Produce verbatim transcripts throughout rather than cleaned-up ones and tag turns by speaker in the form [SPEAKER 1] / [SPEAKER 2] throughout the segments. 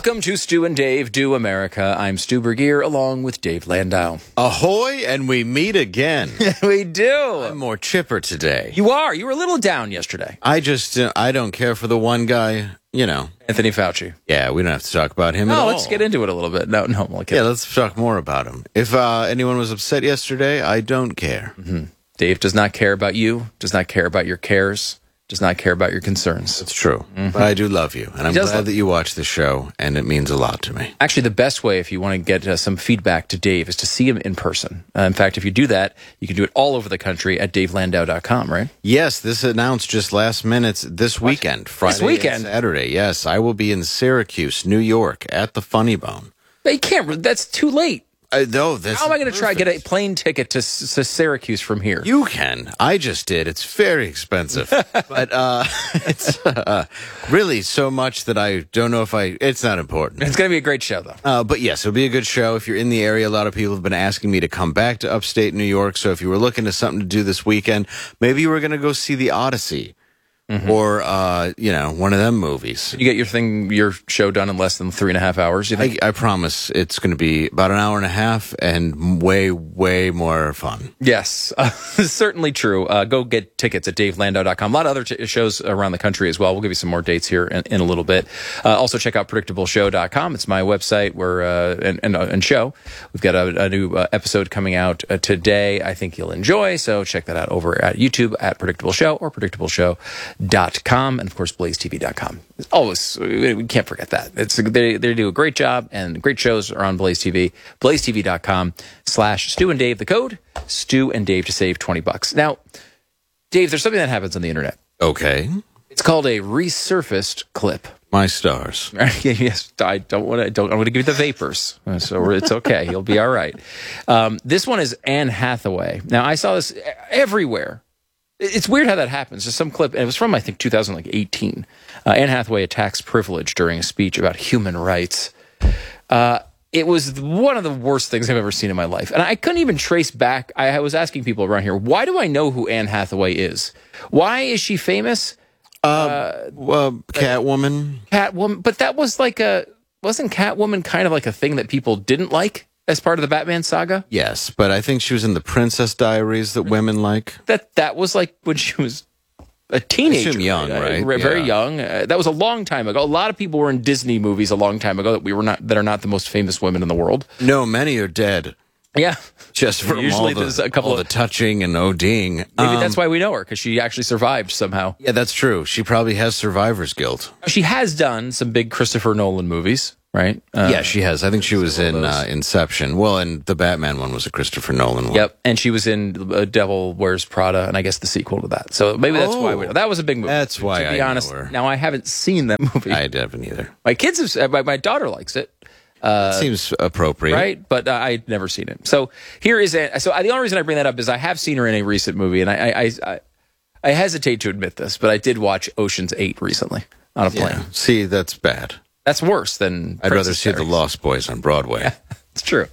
[SPEAKER 1] Welcome to Stu and Dave Do America. I'm Stu Bergier along with Dave Landau.
[SPEAKER 2] Ahoy, and we meet again.
[SPEAKER 1] We do.
[SPEAKER 2] I'm more chipper today.
[SPEAKER 1] You are. You were a little down yesterday.
[SPEAKER 2] I just, uh, I don't care for the one guy, you know.
[SPEAKER 1] Anthony Fauci.
[SPEAKER 2] Yeah, we don't have to talk about him at
[SPEAKER 1] No,
[SPEAKER 2] all.
[SPEAKER 1] let's get into it a little bit. No, no, we'll
[SPEAKER 2] Yeah, let's talk more about him. If uh, anyone was upset yesterday, I don't care.
[SPEAKER 1] Mm-hmm. Dave does not care about you, does not care about your cares, does not care about your concerns.
[SPEAKER 2] It's true. Mm-hmm. But I do love you, and I'm glad love- that you watch the show, and it means a lot to me.
[SPEAKER 1] Actually, the best way if you want to get uh, some feedback to Dave is to see him in person. Uh, in fact, if you do that, you can do it all over the country at dave landau dot com, right?
[SPEAKER 2] Yes, this announced just last minute this what? weekend, Friday
[SPEAKER 1] this weekend?
[SPEAKER 2] and Saturday. Yes, I will be in Syracuse, New York, at the Funny Bone.
[SPEAKER 1] But you can't, that's too late.
[SPEAKER 2] Uh, no, this
[SPEAKER 1] How am I going to try to get a plane ticket to, to Syracuse from here?
[SPEAKER 2] You can. I just did. It's very expensive. but uh, it's uh, really so much that I don't know if I... It's not important.
[SPEAKER 1] It's going to be a great show, though.
[SPEAKER 2] Uh, but yes, it'll be a good show. If you're in the area, a lot of people have been asking me to come back to upstate New York. So if you were looking to something to do this weekend, maybe you were going to go see The Odyssey. Mm-hmm. Or, uh, you know, one of them movies.
[SPEAKER 1] Did you get your thing, your show done in less than three and a half hours, you think?
[SPEAKER 2] I, I promise it's going to be about an hour and a half and way, way more fun.
[SPEAKER 1] Yes, uh, certainly true. Uh, go get tickets at dave landau dot com. A lot of other t- shows around the country as well. We'll give you some more dates here in, in a little bit. Uh, also, check out predictable show dot com. It's my website where uh, and, and, uh, and show. We've got a, a new uh, episode coming out uh, today I think you'll enjoy. So check that out over at YouTube at Predictable Show or predictable show dot com, and of course blaze t v dot com. Always, we can't forget that. It's they, they do a great job, and great shows are on Blaze T V. blaze t v dot com slash Stu and Dave. The code Stu and Dave to save twenty bucks. Now, Dave, there's something that happens on the internet.
[SPEAKER 2] Okay,
[SPEAKER 1] it's called a resurfaced clip.
[SPEAKER 2] My stars.
[SPEAKER 1] Yes, I don't want to. Don't. I'm going to give you the vapors, so it's okay. You'll be all right. Um, this one is Anne Hathaway. Now, I saw this everywhere. It's weird how that happens. There's some clip, and it was from, I think, two thousand eighteen. Uh, Anne Hathaway attacks privilege during a speech about human rights. Uh, it was one of the worst things I've ever seen in my life. And I couldn't even trace back. I was asking people around here, why do I know who Anne Hathaway is? Why is she famous?
[SPEAKER 2] Uh, uh, well, Catwoman.
[SPEAKER 1] Catwoman. But that was like a... Wasn't Catwoman kind of like a thing that people didn't like? As part of the Batman saga?
[SPEAKER 2] Yes, but I think she was in the Princess Diaries that women like.
[SPEAKER 1] That that was like when she was a teenager.
[SPEAKER 2] I assume young, right?
[SPEAKER 1] right? Very
[SPEAKER 2] yeah. young.
[SPEAKER 1] Uh, that was a long time ago. A lot of people were in Disney movies a long time ago that we were not that are not the most famous women in the world.
[SPEAKER 2] No, many are dead.
[SPEAKER 1] Yeah.
[SPEAKER 2] Just from
[SPEAKER 1] Usually
[SPEAKER 2] all, the,
[SPEAKER 1] there's a couple
[SPEAKER 2] all
[SPEAKER 1] of,
[SPEAKER 2] the touching and ODing. Maybe
[SPEAKER 1] um, that's why we know her, because she actually survived somehow.
[SPEAKER 2] Yeah, that's true. She probably has survivor's guilt.
[SPEAKER 1] She has done some big Christopher Nolan movies. Right? Uh,
[SPEAKER 2] yeah, she has. I think she was in uh, Inception. Well, and the Batman one was a Christopher Nolan one.
[SPEAKER 1] Yep, and she was in uh, Devil Wears Prada, and I guess the sequel to that. So maybe that's
[SPEAKER 2] oh,
[SPEAKER 1] why we know. That was a big movie.
[SPEAKER 2] That's why
[SPEAKER 1] to be
[SPEAKER 2] I
[SPEAKER 1] honest.
[SPEAKER 2] know her.
[SPEAKER 1] Now, I haven't seen that movie.
[SPEAKER 2] I haven't either.
[SPEAKER 1] My kids have, my, my daughter likes it.
[SPEAKER 2] Uh, Seems appropriate.
[SPEAKER 1] Right? But uh, I'd never seen it. So here is it. So the only reason I bring that up is I have seen her in a recent movie, and I I, I, I hesitate to admit this, but I did watch Ocean's eight recently on a plane.
[SPEAKER 2] Yeah. See, that's bad.
[SPEAKER 1] That's worse than
[SPEAKER 2] I'd
[SPEAKER 1] Princess
[SPEAKER 2] rather see
[SPEAKER 1] Diaries.
[SPEAKER 2] The Lost Boys on Broadway.
[SPEAKER 1] Yeah, it's true.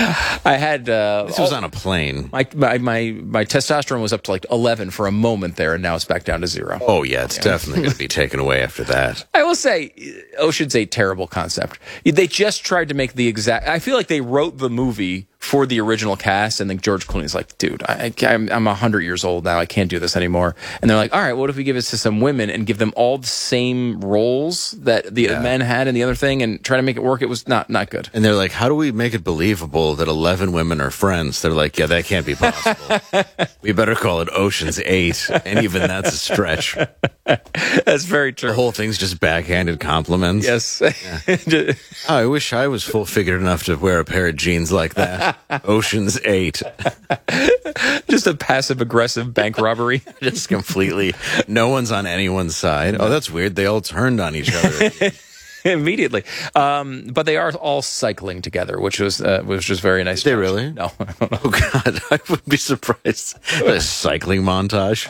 [SPEAKER 1] I had uh,
[SPEAKER 2] this was on a plane.
[SPEAKER 1] My, my my my testosterone was up to like eleven for a moment there, and now it's back down to zero.
[SPEAKER 2] Oh yeah, it's yeah. definitely going to be taken away after that.
[SPEAKER 1] I will say, Ocean's Eight, terrible concept. They just tried to make the exact. I feel like they wrote the movie for the original cast, and then George Clooney's like, dude, I, I'm I'm a hundred years old now. I can't do this anymore. And they're like, all right, what if we give it to some women and give them all the same roles that the yeah. men had in the other thing, and try to make it work? It was not not good.
[SPEAKER 2] And they're like, how do we make it believable that eleven women are friends? They're like, yeah, that can't be possible. We better call it Ocean's Eight, and even that's a stretch.
[SPEAKER 1] That's very true.
[SPEAKER 2] The whole thing's just backhanded compliments.
[SPEAKER 1] Yes.
[SPEAKER 2] Yeah. Oh, I wish I was full figured enough to wear a pair of jeans like that. Ocean's Eight.
[SPEAKER 1] Just a passive aggressive bank robbery.
[SPEAKER 2] Just completely. No one's on anyone's side. Oh, that's weird. They all turned on each other.
[SPEAKER 1] Immediately. Um, but they are all cycling together, which was uh, was just very nice.
[SPEAKER 2] Did they really?
[SPEAKER 1] No. I don't know.
[SPEAKER 2] Oh, God. I wouldn't be surprised. A cycling montage.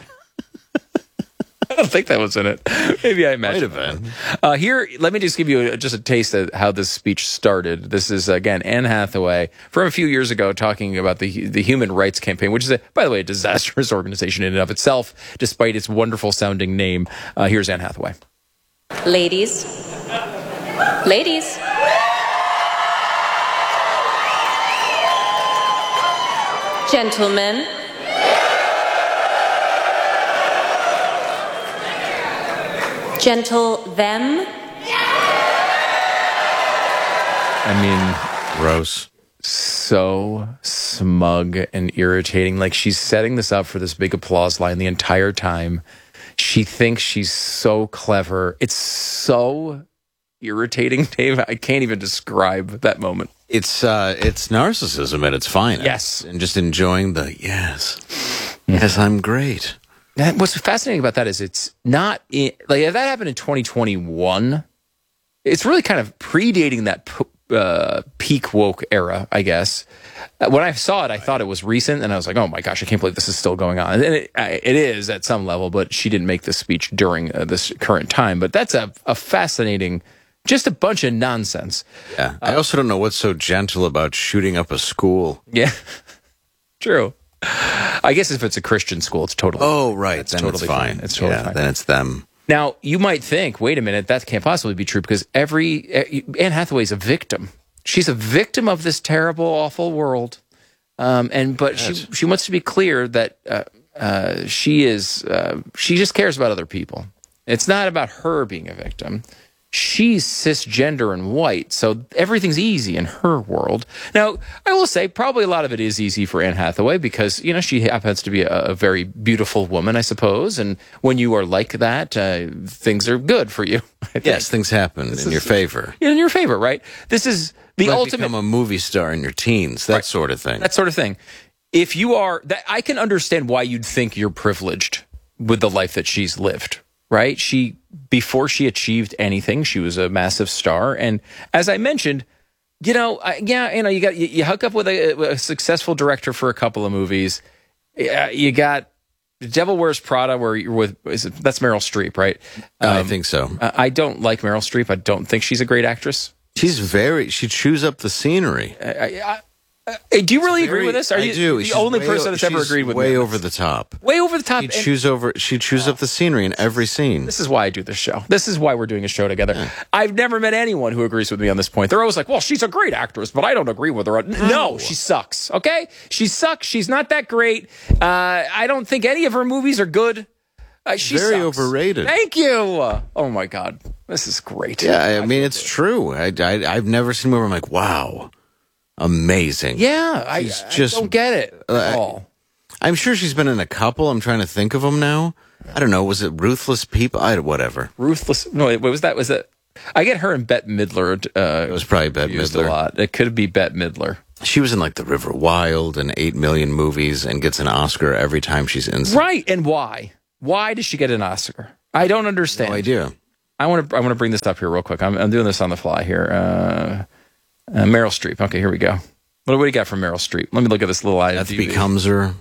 [SPEAKER 1] I don't think that was in it. Maybe I imagined.
[SPEAKER 2] Might have been.
[SPEAKER 1] Uh, here, let me just give you a, just a taste of how this speech started. This is, again, Anne Hathaway from a few years ago talking about the the Human Rights Campaign, which is, a, by the way, a disastrous organization in and of itself, despite its wonderful-sounding name. Uh, here's Anne Hathaway.
[SPEAKER 3] Ladies, Ladies. Gentlemen. Gentle them.
[SPEAKER 1] I mean,
[SPEAKER 2] gross.
[SPEAKER 1] So smug and irritating. Like, she's setting this up for this big applause line the entire time. She thinks she's so clever. It's so irritating, Dave. I can't even describe that moment.
[SPEAKER 2] It's uh, it's narcissism at its finest.
[SPEAKER 1] Yes.
[SPEAKER 2] And just enjoying the, yes, yes, I'm great.
[SPEAKER 1] And what's fascinating about that is it's not, in, like, if that happened in twenty twenty-one, it's really kind of predating that uh, peak woke era, I guess. When I saw it, I thought it was recent, and I was like, oh my gosh, I can't believe this is still going on. And it, it is at some level, but she didn't make this speech during uh, this current time. But that's a, a fascinating, just a bunch of nonsense.
[SPEAKER 2] Yeah. I also don't know what's so gentle about shooting up a school.
[SPEAKER 1] Yeah, true. I guess if it's a Christian school, it's totally
[SPEAKER 2] Oh, right.
[SPEAKER 1] It's
[SPEAKER 2] then
[SPEAKER 1] totally
[SPEAKER 2] it's fine.
[SPEAKER 1] fine. It's totally
[SPEAKER 2] yeah,
[SPEAKER 1] fine.
[SPEAKER 2] Then it's them.
[SPEAKER 1] Now, you might think, wait a minute, that can't possibly be true because every Anne Hathaway's a victim. She's a victim of this terrible, awful world. Um, and but yes. she she wants to be clear that uh, uh, she is uh, she just cares about other people. It's not about her being a victim. She's cisgender and white, so everything's easy in her world. Now, I will say probably a lot of it is easy for Anne Hathaway because, you know, she happens to be a, a very beautiful woman, I suppose. And when you are like that, uh, things are good for you.
[SPEAKER 2] Yes, things happen this in is, your favor.
[SPEAKER 1] In your favor, right? This is the
[SPEAKER 2] like
[SPEAKER 1] ultimate.
[SPEAKER 2] Become a movie star in your teens, that right. sort of thing.
[SPEAKER 1] That sort of thing. If you are, that, I can understand why you'd think you're privileged with the life that she's lived. Right? She, before she achieved anything, she was a massive star. And as I mentioned, you know, I, yeah, you know, you got, you, you hook up with a, a successful director for a couple of movies. Uh, you got The Devil Wears Prada, where you're with, is it, that's Meryl Streep, right? Um,
[SPEAKER 2] I think so.
[SPEAKER 1] I don't like Meryl Streep. I don't think she's a great actress.
[SPEAKER 2] She's very, she chews up the scenery.
[SPEAKER 1] I, I, Uh, do you really
[SPEAKER 2] very,
[SPEAKER 1] agree with this? Are
[SPEAKER 2] I
[SPEAKER 1] you
[SPEAKER 2] do.
[SPEAKER 1] the
[SPEAKER 2] She's
[SPEAKER 1] only
[SPEAKER 2] way,
[SPEAKER 1] person that's ever agreed with
[SPEAKER 2] way
[SPEAKER 1] me?
[SPEAKER 2] Way over the top.
[SPEAKER 1] Way over the top.
[SPEAKER 2] She chews over. She chews up the scenery in every scene.
[SPEAKER 1] This is why I do this show. This is why we're doing a show together. Yeah. I've never met anyone who agrees with me on this point. They're always like, "Well, she's a great actress, but I don't agree with her." No, no she sucks. Okay, she sucks. She's not that great. Uh, I don't think any of her movies are good. Uh, she
[SPEAKER 2] Very
[SPEAKER 1] sucks.
[SPEAKER 2] overrated.
[SPEAKER 1] Thank you. Oh my God, this is great.
[SPEAKER 2] Yeah, I, I mean it's good. True. I, I I've never seen a movie where I'm like, wow. Amazing.
[SPEAKER 1] Yeah, I, I just don't get it at
[SPEAKER 2] uh,
[SPEAKER 1] all.
[SPEAKER 2] I'm sure she's been in a couple. I'm trying to think of them now. I don't know. Was it Ruthless People? I whatever.
[SPEAKER 1] Ruthless. No, what was that? Was it? I get her and Bette Midler. Uh,
[SPEAKER 2] it was probably Bette Midler.
[SPEAKER 1] A lot. It could be Bette Midler.
[SPEAKER 2] She was in like The River Wild and eight million movies and gets an Oscar every time she's in. Some.
[SPEAKER 1] Right. And why? Why does she get an Oscar? I don't understand.
[SPEAKER 2] No idea.
[SPEAKER 1] I want to. I want to bring this up here real quick. I'm, I'm doing this on the fly here. Uh, Uh, Meryl Streep. Okay, here we go. What, what do you got from Meryl Streep? Let me look at this little I M D B.
[SPEAKER 2] That becomes her.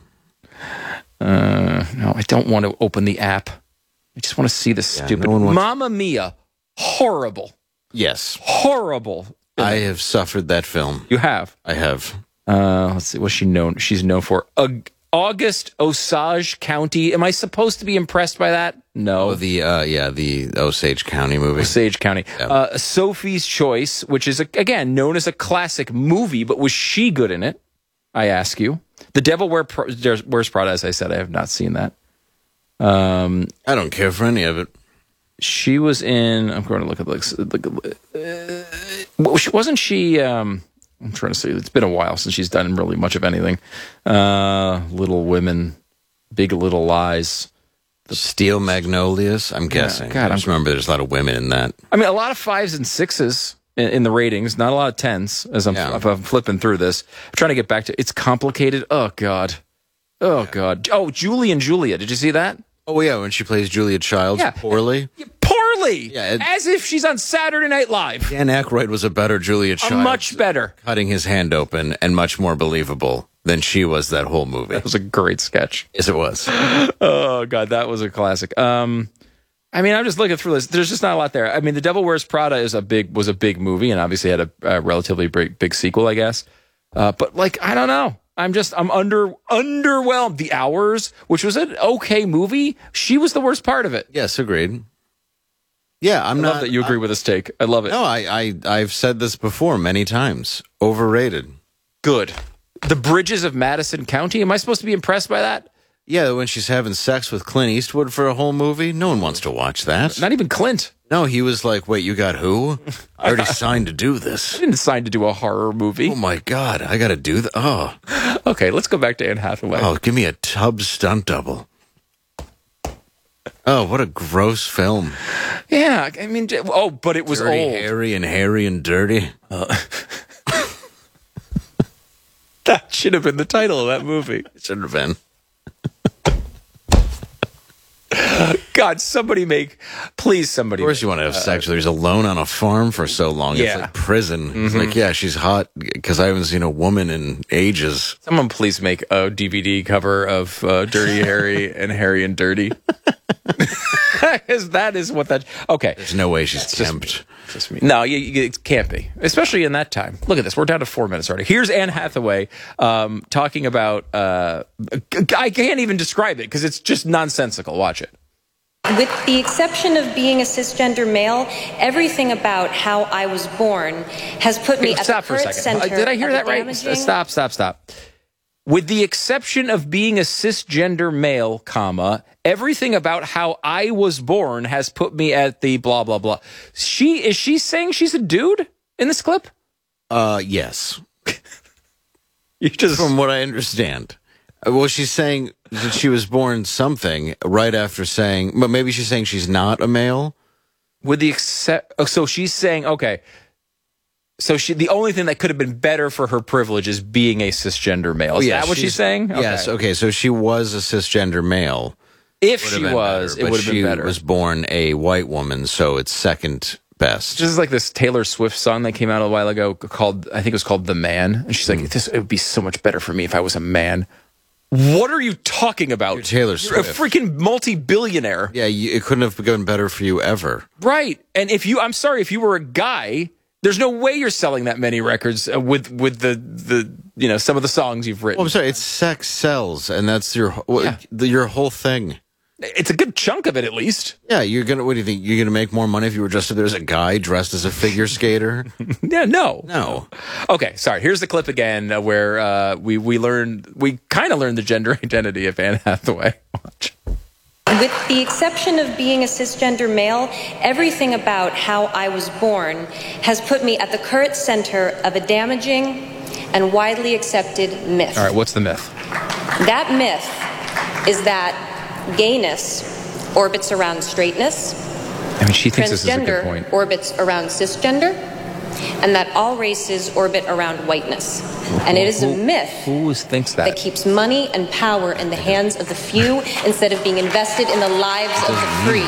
[SPEAKER 1] Uh, no, I don't want to open the app. I just want to see this yeah, stupid. No wants- Mamma Mia. Horrible.
[SPEAKER 2] Yes.
[SPEAKER 1] Horrible.
[SPEAKER 2] I have suffered that film.
[SPEAKER 1] You have?
[SPEAKER 2] I have.
[SPEAKER 1] Uh, let's see. What's she known? She's known for uh, August Osage County. Am I supposed to be impressed by that? No.
[SPEAKER 2] Oh, the uh, yeah, the Osage County movie.
[SPEAKER 1] Osage County.
[SPEAKER 2] Yeah.
[SPEAKER 1] Uh, Sophie's Choice, which is a, again known as a classic movie, but was she good in it? I ask you. The Devil Wear Pro- Wears Prada. As I said, I have not seen that. Um,
[SPEAKER 2] I don't care for any of it.
[SPEAKER 1] She was in. I'm going to look at like. Uh, wasn't she? Um, I'm trying to see. It's been a while since she's done really much of anything. Uh, Little Women, Big Little Lies.
[SPEAKER 2] The Steel Magnolias, I'm guessing. Yeah, God, I just I'm, remember there's a lot of women in that.
[SPEAKER 1] I mean, a lot of fives and sixes in, in the ratings, not a lot of tens as I'm, yeah. I'm flipping through this. I'm trying to get back to It's complicated. Oh, God. Oh, yeah. God. Oh, Julie and Julia. Did you see that?
[SPEAKER 2] Oh, yeah, when she plays Julia Childs
[SPEAKER 1] yeah.
[SPEAKER 2] poorly.
[SPEAKER 1] Poorly!
[SPEAKER 2] Yeah, it,
[SPEAKER 1] as if she's on Saturday Night Live.
[SPEAKER 2] Dan Aykroyd was a better Julia Childs.
[SPEAKER 1] Much better.
[SPEAKER 2] Cutting his hand open and much more believable than she was that whole movie.
[SPEAKER 1] That was a great sketch.
[SPEAKER 2] Yes, it was.
[SPEAKER 1] Oh, God, that was a classic. Um, I mean, I'm just looking through this. There's just not a lot there. I mean, The Devil Wears Prada is a big was a big movie and obviously had a, a relatively big, big sequel, I guess. Uh, but, like, I don't know. I'm just, I'm under underwhelmed. The Hours, which was an okay movie, she was the worst part of it.
[SPEAKER 2] Yes, agreed. Yeah, I'm
[SPEAKER 1] I
[SPEAKER 2] not.
[SPEAKER 1] love that you agree
[SPEAKER 2] I,
[SPEAKER 1] with this take. I love it.
[SPEAKER 2] No, I, I, I've said this before many times. Overrated.
[SPEAKER 1] Good. The Bridges of Madison County. Am I supposed to be impressed by that?
[SPEAKER 2] Yeah, when she's having sex with Clint Eastwood for a whole movie, no one wants to watch that.
[SPEAKER 1] Not even Clint.
[SPEAKER 2] No, he was like, wait, you got who? I already signed to do this.
[SPEAKER 1] I didn't sign to do a horror movie.
[SPEAKER 2] Oh, my God. I got to do that. Oh.
[SPEAKER 1] Okay, let's go back to Anne Hathaway.
[SPEAKER 2] Oh, give me a tub stunt double. Oh, what a gross film.
[SPEAKER 1] Yeah, I mean, oh, but it was
[SPEAKER 2] Dirty
[SPEAKER 1] old.
[SPEAKER 2] Harry and Harry and Dirty.
[SPEAKER 1] Uh, that should have been the title of that movie.
[SPEAKER 2] It should have been.
[SPEAKER 1] God, somebody make, please, somebody.
[SPEAKER 2] Of course, you want to have sex with her. He's alone on a farm for so long.
[SPEAKER 1] Yeah.
[SPEAKER 2] It's like prison.
[SPEAKER 1] Mm-hmm.
[SPEAKER 2] It's like, yeah, she's hot because I haven't seen a woman in ages.
[SPEAKER 1] Someone please make a D V D cover of uh, Dirty Harry and Harry and Dirty. Because that is what that. Okay.
[SPEAKER 2] There's no way she's
[SPEAKER 1] It's just
[SPEAKER 2] temped.
[SPEAKER 1] me. It's just me. No, you, you, it can't be, especially in that time. Look at this. We're down to four minutes already. Here's Anne Hathaway um, talking about. Uh, I can't even describe it because it's just nonsensical. Watch it.
[SPEAKER 3] With the exception of being a cisgender male, everything about how I was born has put me
[SPEAKER 1] Wait,
[SPEAKER 3] at the
[SPEAKER 1] stop for a
[SPEAKER 3] current
[SPEAKER 1] second.
[SPEAKER 3] center.
[SPEAKER 1] Uh, Did I hear
[SPEAKER 3] of
[SPEAKER 1] that
[SPEAKER 3] the
[SPEAKER 1] right?
[SPEAKER 3] damaging-
[SPEAKER 1] Stop, stop, stop. With the exception of being a cisgender male, comma, everything about how I was born has put me at the blah, blah, blah. She, is she saying she's a dude in this clip?
[SPEAKER 2] Uh, yes.
[SPEAKER 1] You just,
[SPEAKER 2] From what I understand. Uh, Well, she's saying that she was born something right after saying, but maybe she's saying she's not a male.
[SPEAKER 1] with the except, oh, so she's saying, okay, so she, the only thing that could have been better for her privilege is being a cisgender male. Is that what she's saying?
[SPEAKER 2] Yes. Okay. So she was a cisgender male.
[SPEAKER 1] If
[SPEAKER 2] Would have
[SPEAKER 1] she
[SPEAKER 2] been
[SPEAKER 1] was,
[SPEAKER 2] better,
[SPEAKER 1] it
[SPEAKER 2] but
[SPEAKER 1] would have been
[SPEAKER 2] she
[SPEAKER 1] better.
[SPEAKER 2] was born a white woman, so it's second best.
[SPEAKER 1] Just like this Taylor Swift song that came out a while ago called, I think it was called The Man. And she's like, this, it would be so much better for me if I was a man. What are you talking about?
[SPEAKER 2] You're Taylor
[SPEAKER 1] You're a
[SPEAKER 2] Swift.
[SPEAKER 1] freaking multi-billionaire.
[SPEAKER 2] Yeah, you, it couldn't have been better for you ever.
[SPEAKER 1] Right. And if you, I'm sorry, if you were a guy, there's no way you're selling that many records uh, with, with the, the, you know, some of the songs you've written.
[SPEAKER 2] Well, I'm sorry, it's sex sells, and that's your
[SPEAKER 1] Yeah.
[SPEAKER 2] the, your whole thing.
[SPEAKER 1] It's a good chunk of it, at least.
[SPEAKER 2] Yeah, you're gonna. What do you think? You're gonna make more money if you were just if there's a guy dressed as a figure skater?
[SPEAKER 1] Yeah, no.
[SPEAKER 2] No.
[SPEAKER 1] Okay, sorry. Here's the clip again uh, where uh, we we learned we kind of learned the gender identity of Anne Hathaway. Watch.
[SPEAKER 3] With the exception of being a cisgender male, everything about how I was born has put me at the current center of a damaging and widely accepted myth.
[SPEAKER 1] All right, what's the myth?
[SPEAKER 3] That myth is that gayness orbits around straightness,
[SPEAKER 1] I mean, she thinks this is a good
[SPEAKER 3] transgender
[SPEAKER 1] point.
[SPEAKER 3] orbits around cisgender, and that all races orbit around whiteness. And it is a myth
[SPEAKER 1] Who thinks
[SPEAKER 3] that
[SPEAKER 1] that?
[SPEAKER 3] keeps money and power in the hands of the few instead of being invested in the lives of the free.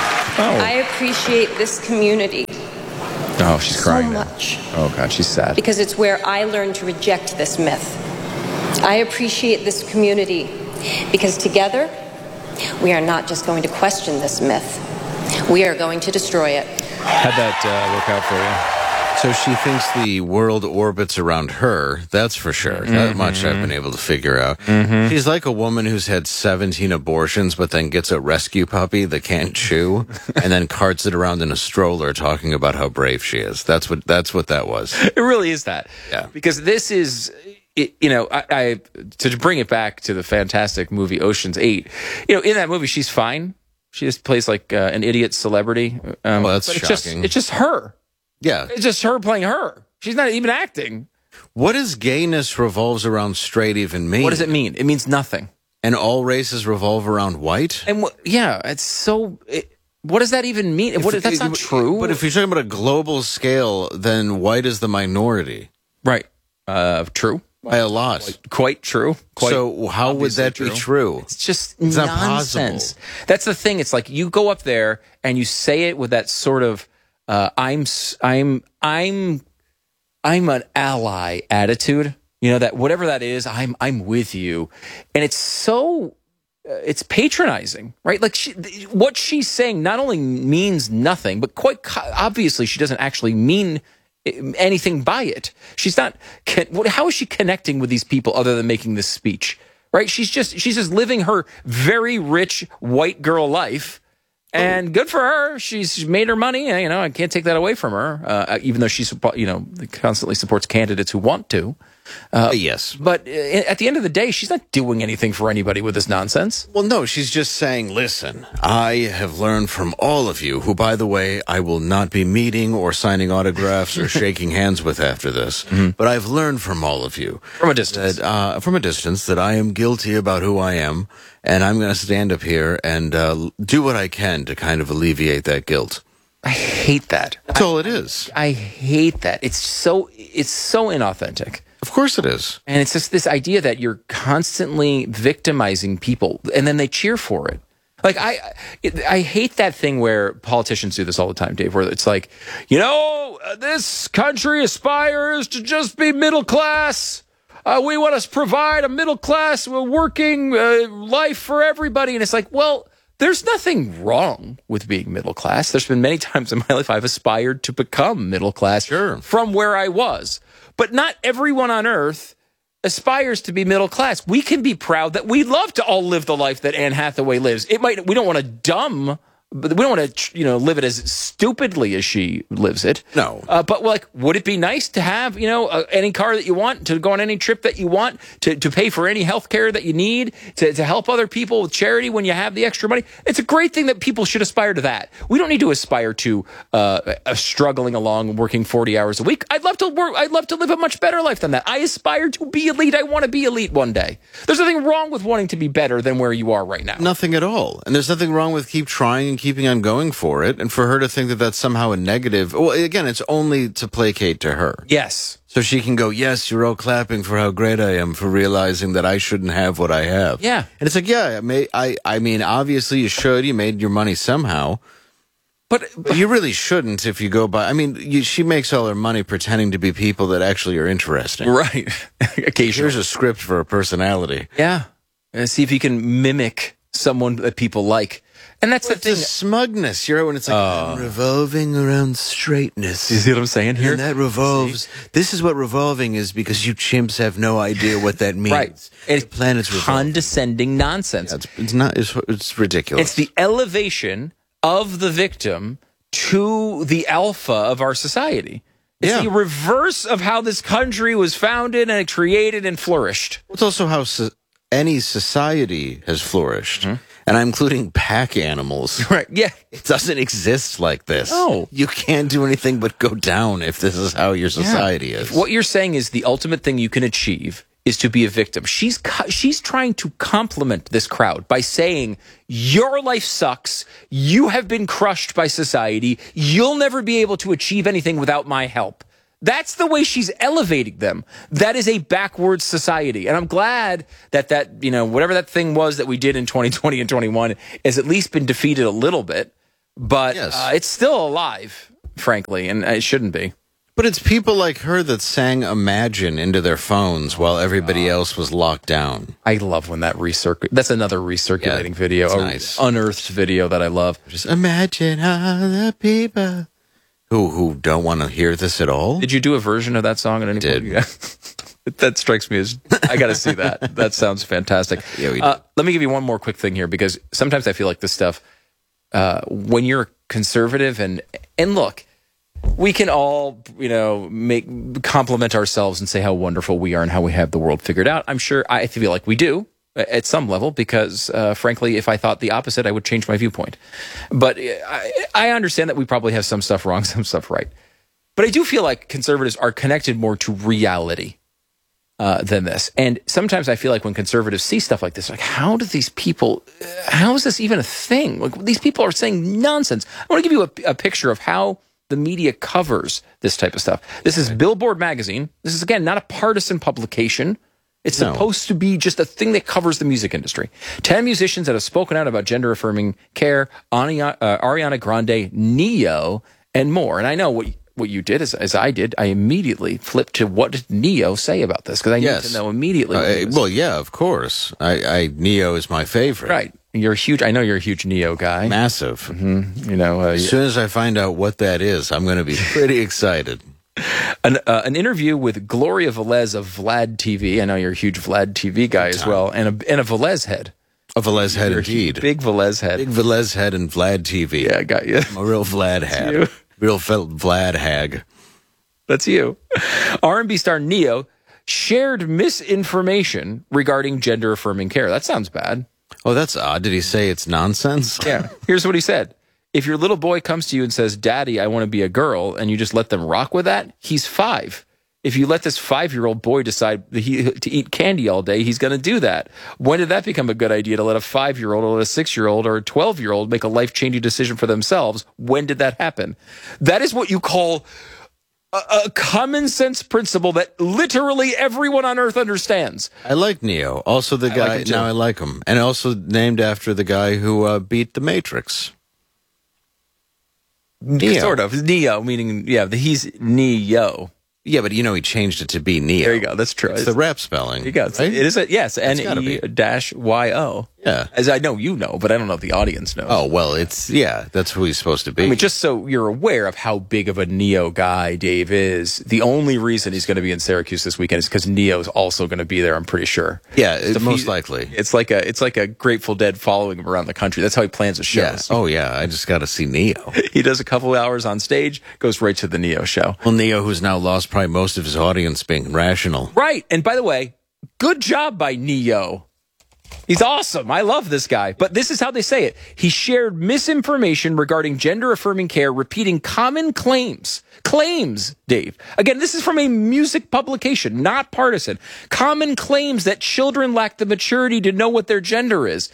[SPEAKER 3] I
[SPEAKER 1] Oh,
[SPEAKER 3] appreciate this community
[SPEAKER 1] oh, she's
[SPEAKER 3] so
[SPEAKER 1] crying now.
[SPEAKER 3] much
[SPEAKER 1] Oh God, she's sad.
[SPEAKER 3] because it's where I learned to reject this myth. I appreciate this community because together we are not just going to question this myth. We are going to destroy it.
[SPEAKER 1] How'd that uh, work out for you?
[SPEAKER 2] So she thinks the world orbits around her. That's for sure. That much I've been able to figure out. She's like a woman who's had seventeen abortions, but then gets a rescue puppy that can't chew, and then carts it around in a stroller, talking about how brave she is. That's what. That's what that was.
[SPEAKER 1] It really is that.
[SPEAKER 2] Yeah.
[SPEAKER 1] Because this is, it, you know, I, I to bring it back to the fantastic movie Ocean's Eight. You know, in that movie, she's fine. She just plays like uh, an idiot celebrity. Um,
[SPEAKER 2] Well, that's
[SPEAKER 1] but it's just,
[SPEAKER 2] shocking.
[SPEAKER 1] it's just her.
[SPEAKER 2] Yeah.
[SPEAKER 1] It's just her playing her. She's not even acting.
[SPEAKER 2] What does gayness revolves around straight even mean?
[SPEAKER 1] What does it mean? It means nothing.
[SPEAKER 2] And all races revolve around white?
[SPEAKER 1] And what? Yeah, it's so. It, what does that even mean? What,
[SPEAKER 2] If-
[SPEAKER 1] that's not true.
[SPEAKER 2] But if you're talking about a global scale, then white is the minority
[SPEAKER 1] right, uh, true,
[SPEAKER 2] by a lot.
[SPEAKER 1] quite true. Quite
[SPEAKER 2] So how would
[SPEAKER 1] obviously
[SPEAKER 2] that be true?
[SPEAKER 1] It's just
[SPEAKER 2] It's not
[SPEAKER 1] nonsense.
[SPEAKER 2] possible.
[SPEAKER 1] That's the thing. It's like you go up there and you say it with that sort of uh, "I'm s- I'm I'm I'm an ally" attitude. You know that whatever that is, I'm I'm with you, and it's so uh, it's patronizing, right? Like she, th- what she's saying not only means nothing, but quite co- obviously she doesn't actually mean anything by it. She's not. Con- what- how is she connecting with these people other than making this speech? Right? She's just she's just living her very rich white girl life, And good for her. She's made her money. You know, I can't take that away from her, uh, even though she, you know, constantly supports candidates who want to.
[SPEAKER 2] Uh, yes.
[SPEAKER 1] But at the end of the day, she's not doing anything for anybody with this nonsense.
[SPEAKER 2] Well, no, she's just saying, listen, I have learned from all of you, who, by the way, I will not be meeting or signing autographs or shaking hands with after this, mm-hmm. but I've learned from all of you.
[SPEAKER 1] From a distance.
[SPEAKER 2] That, uh, from a distance, that I am guilty about who I am, and I'm going to stand up here and uh, do what I can to kind of alleviate that guilt.
[SPEAKER 1] I hate that.
[SPEAKER 2] That's
[SPEAKER 1] I,
[SPEAKER 2] all it is.
[SPEAKER 1] I hate that. It's so, it's so inauthentic.
[SPEAKER 2] Of course it is.
[SPEAKER 1] And it's just this idea that you're constantly victimizing people and then they cheer for it. Like, I it, I hate that thing where politicians do this all the time, Dave, where it's like, you know, this country aspires to just be middle class. Uh, we want to provide a middle class working uh, life for everybody. And it's like, well, there's nothing wrong with being middle class. There's been many times in my life I've aspired to become middle class
[SPEAKER 2] sure.
[SPEAKER 1] from where I was. But not everyone on earth aspires to be middle class. We can be proud that we love to all live the life that Anne Hathaway lives. It might we don't want to dumb, but we don't want to you know live it as stupidly as she lives it.
[SPEAKER 2] No.
[SPEAKER 1] Uh, but like, would it be nice to have you know uh, any car that you want, to go on any trip that you want, to to pay for any health care that you need, to to help other people with charity when you have the extra money? It's a great thing that people should aspire to that. We don't need to aspire to uh, a struggling along, working forty hours a week. I'd love to work. I'd love to live a much better life than that. I aspire to be elite. I want to be elite one day. There's nothing wrong with wanting to be better than where you are right now.
[SPEAKER 2] Nothing at all. And there's nothing wrong with keep trying and keeping on going for it. And for her to think that that's somehow a negative, well, again, it's only to placate to her.
[SPEAKER 1] Yes.
[SPEAKER 2] So she can go, yes, you're all clapping for how great I am for realizing that I shouldn't have what I have.
[SPEAKER 1] Yeah.
[SPEAKER 2] And it's like, yeah, I, may, I, I mean, obviously you should. You made your money somehow.
[SPEAKER 1] But, but
[SPEAKER 2] you really shouldn't if you go by. I mean, you, she makes all her money pretending to be people that actually are interesting.
[SPEAKER 1] Right. Occasionally.
[SPEAKER 2] Here's a script for a personality.
[SPEAKER 1] Yeah. And see if you can mimic someone that people like. And that's
[SPEAKER 2] well,
[SPEAKER 1] the thing.
[SPEAKER 2] The smugness, you know, when it's like
[SPEAKER 1] uh,
[SPEAKER 2] I'm revolving around straightness.
[SPEAKER 1] You see what I'm saying here?
[SPEAKER 2] And that revolves. This is what revolving is because you chimps have no idea what that means.
[SPEAKER 1] Right. It's
[SPEAKER 2] the planet's revolving.
[SPEAKER 1] Condescending nonsense.
[SPEAKER 2] Yeah, it's, it's not. It's, it's ridiculous.
[SPEAKER 1] It's the elevation of the victim to the alpha of our society. It's
[SPEAKER 2] yeah.
[SPEAKER 1] the reverse of how this country was founded and created and flourished.
[SPEAKER 2] It's also how so- any society has flourished. Mm-hmm. And I'm including pack animals.
[SPEAKER 1] Right, yeah.
[SPEAKER 2] It doesn't exist like this.
[SPEAKER 1] No.
[SPEAKER 2] You can't do anything but go down if this is how your society
[SPEAKER 1] yeah.
[SPEAKER 2] is.
[SPEAKER 1] What you're saying is the ultimate thing you can achieve is to be a victim. She's she's trying to compliment this crowd by saying, your life sucks. You have been crushed by society. You'll never be able to achieve anything without my help. That's the way she's elevating them. That is a backwards society. And I'm glad that that, you know, whatever that thing was that we did in twenty twenty and twenty-one has at least been defeated a little bit. But
[SPEAKER 2] yes.
[SPEAKER 1] uh, it's still alive, frankly, and it shouldn't be.
[SPEAKER 2] But it's people like her that sang Imagine into their phones while everybody else was locked down.
[SPEAKER 1] I love when that recirculates. That's another recirculating
[SPEAKER 2] yeah,
[SPEAKER 1] video, a
[SPEAKER 2] nice.
[SPEAKER 1] unearthed video that I love.
[SPEAKER 2] Just imagine all the people who who don't want to hear this at all.
[SPEAKER 1] Did you do a version of that song at any
[SPEAKER 2] Did.
[SPEAKER 1] point? Yeah. That strikes me as, I got to see that. That sounds fantastic.
[SPEAKER 2] Yeah, we
[SPEAKER 1] uh,
[SPEAKER 2] did.
[SPEAKER 1] let me give you one more quick thing here, because sometimes I feel like this stuff, uh, when you're conservative and, and look, we can all, you know, make compliment ourselves and say how wonderful we are and how we have the world figured out. I'm sure I feel like we do at some level, because uh, frankly, if I thought the opposite, I would change my viewpoint. But I, I understand that we probably have some stuff wrong, some stuff right. But I do feel like conservatives are connected more to reality uh, than this. And sometimes I feel like when conservatives see stuff like this, like, how do these people, how is this even a thing? Like, these people are saying nonsense. I want to give you a, a picture of how the media covers this type of stuff. This is Billboard magazine. This is, again, not a partisan publication. It's
[SPEAKER 2] No.
[SPEAKER 1] supposed to be just a thing that covers the music industry. Ten musicians that have spoken out about gender-affirming care, Ania, uh, Ariana Grande, Neo, and more. And I know what what you did, as, as I did, I immediately flipped to what did Neo say about this, because I
[SPEAKER 2] Yes.
[SPEAKER 1] need to know immediately. what he
[SPEAKER 2] Uh,
[SPEAKER 1] was-
[SPEAKER 2] well, yeah, of course. I, I Neo is my favorite.
[SPEAKER 1] right. You're a huge, I know you're a huge Neo guy.
[SPEAKER 2] Massive.
[SPEAKER 1] You know, uh,
[SPEAKER 2] As soon as I find out what that is, I'm going to be pretty excited.
[SPEAKER 1] An, uh, an interview with Gloria Velez of Vlad T V. I know you're a huge Vlad T V guy as well, and a, and a Velez head.
[SPEAKER 2] A Velez head, indeed.
[SPEAKER 1] Big Velez head.
[SPEAKER 2] Big Velez head and Vlad T V.
[SPEAKER 1] Yeah, I got you.
[SPEAKER 2] I'm a real Vlad hag.
[SPEAKER 1] you.
[SPEAKER 2] Real Vlad hag.
[SPEAKER 1] That's you. R and B star Neo shared misinformation regarding gender-affirming care. That sounds bad.
[SPEAKER 2] Oh, that's odd. Did he say it's nonsense?
[SPEAKER 1] Yeah. Here's what he said. If your little boy comes to you and says, Daddy, I want to be a girl, and you just let them rock with that, he's five. If you let this five-year-old boy decide that he, to eat candy all day, he's going to do that. When did that become a good idea to let a five-year-old or a six-year-old or a twelve-year-old make a life-changing decision for themselves? When did that happen? That is what you call a, a common sense principle that literally everyone on earth understands.
[SPEAKER 2] I like Neo. Also the guy,
[SPEAKER 1] like him too.
[SPEAKER 2] now I like him. And also named after the guy who uh, beat the Matrix. Neo.
[SPEAKER 1] Sort of. Neo, meaning, yeah, the, he's Neo.
[SPEAKER 2] Yeah, but you know he changed it to be Neo.
[SPEAKER 1] There you go. That's true.
[SPEAKER 2] It's the rap spelling.
[SPEAKER 1] There you go. It's,
[SPEAKER 2] right?
[SPEAKER 1] It is a, yes, N
[SPEAKER 2] gotta
[SPEAKER 1] E
[SPEAKER 2] be.
[SPEAKER 1] dash Y O.
[SPEAKER 2] Yeah.
[SPEAKER 1] As I know you know, but I don't know if the audience knows.
[SPEAKER 2] Oh, well, it's, yeah, that's who he's supposed to be.
[SPEAKER 1] I mean, just so you're aware of how big of a Neo guy Dave is, the only reason he's going to be in Syracuse this weekend is because Neo's also going to be there, I'm pretty sure.
[SPEAKER 2] yeah, it,
[SPEAKER 1] So
[SPEAKER 2] most
[SPEAKER 1] he-
[SPEAKER 2] likely.
[SPEAKER 1] It's like a it's like a Grateful Dead following him around the country. That's how he plans his
[SPEAKER 2] Yeah.
[SPEAKER 1] shows.
[SPEAKER 2] Oh, yeah, I just got to see Neo.
[SPEAKER 1] He does a couple hours on stage, goes right to the Neo show.
[SPEAKER 2] Well, Neo, who's now lost probably most of his audience being rational.
[SPEAKER 1] Right. And by the way, good job by Neo. He's awesome. I love this guy. But this is how they say it. He shared misinformation regarding gender-affirming care, repeating common claims. Claims, Dave. Again, this is from a music publication, not partisan. Common claims that children lack the maturity to know what their gender is.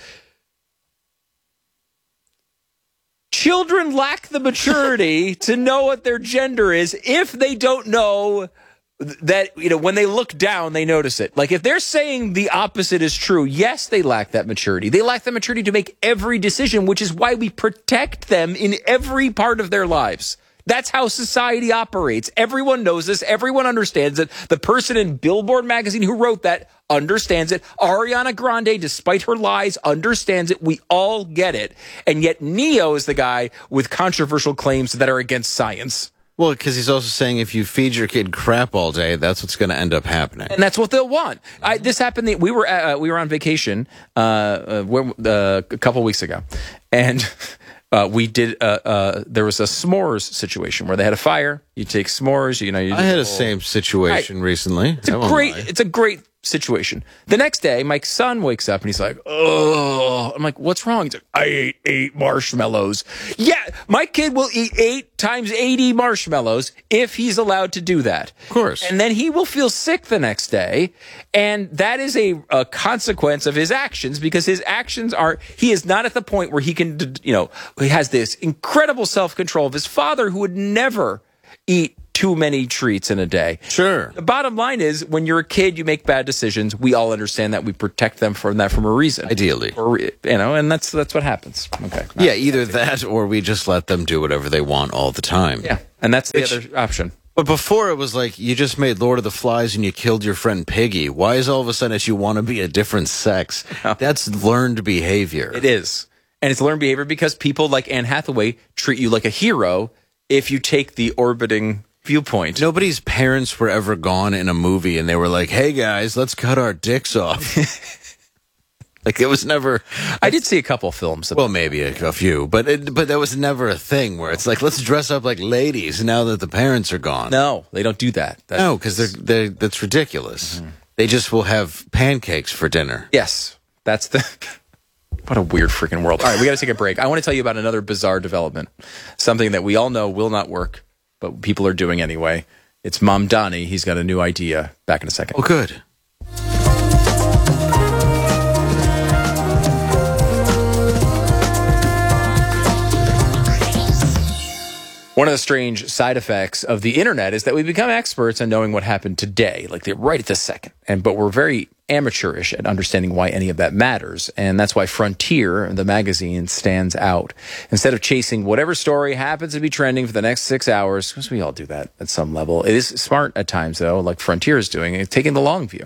[SPEAKER 1] Children lack the maturity to know what their gender is if they don't know that, you know, when they look down, they notice it. Like if they're saying the opposite is true, yes, they lack that maturity. They lack the maturity to make every decision, which is why we protect them in every part of their lives. That's how society operates. Everyone knows this. Everyone understands it. The person in Billboard magazine who wrote that understands it. Ariana Grande, despite her lies, understands it. We all get it. And yet Neo is the guy with controversial claims that are against science.
[SPEAKER 2] Well, because he's also saying if you feed your kid crap all day, that's what's going to end up happening.
[SPEAKER 1] And that's what they'll want. I, this happened. We were uh, we were on vacation uh, uh, where, uh, a couple weeks ago, and uh, we did. Uh, uh, there was a s'mores situation where they had a fire. You take s'mores. You know. You
[SPEAKER 2] I had a
[SPEAKER 1] just-
[SPEAKER 2] same situation recently.
[SPEAKER 1] It's a great. It's a great situation. The next day, my son wakes up and he's like, "Oh," I'm like, "What's wrong?" He's like, "I ate eight marshmallows." Yeah, my kid will eat eight times eighty marshmallows if he's allowed to do that.
[SPEAKER 2] Of course.
[SPEAKER 1] And then he will feel sick the next day, and that is a, a consequence of his actions because his actions are. He is not at the point where he can, you know, he has this incredible self-control of his father who would never eat too many treats in a day.
[SPEAKER 2] Sure.
[SPEAKER 1] The bottom line is, when you're a kid, you make bad decisions. We all understand that. We protect them from that for a reason.
[SPEAKER 2] Ideally.
[SPEAKER 1] Or, you know, and that's that's what happens. Okay.
[SPEAKER 2] Yeah, either that or we just let them do whatever they want all the time.
[SPEAKER 1] Yeah. And that's the
[SPEAKER 2] Which-
[SPEAKER 1] other option.
[SPEAKER 2] But before it was like, you just made Lord of the Flies and you killed your friend Piggy. Why is all of a sudden that you want to be a different sex? That's learned behavior.
[SPEAKER 1] It is. And it's learned behavior because people like Anne Hathaway treat you like a hero if you take the orbiting viewpoint.
[SPEAKER 2] Nobody's parents were ever gone in a movie and they were like, hey guys, let's cut our dicks off. Like it was never.
[SPEAKER 1] I did see a couple films. About
[SPEAKER 2] Well, maybe a, a few, but it, but that was never a thing where it's like, let's dress up like ladies now that the parents are gone.
[SPEAKER 1] No, they don't do that. That's,
[SPEAKER 2] No, because they're, they're, that's ridiculous. They just will have pancakes for dinner.
[SPEAKER 1] Yes, that's the. What a weird freaking world. All right, we got to take a break. I want to tell you about another bizarre development, something that we all know will not work, but people are doing anyway. It's Mom Donnie. He's got a new idea. Back in a second.
[SPEAKER 2] Oh, good.
[SPEAKER 1] One of the strange side effects of the internet is that we become experts on knowing what happened today, like the, right at this second. And but we're very amateurish at understanding why any of that matters. And that's why Frontier, the magazine, stands out. Instead of chasing whatever story happens to be trending for the next six hours, because we all do that at some level. It is smart at times, though, like Frontier is doing, it's taking the long view.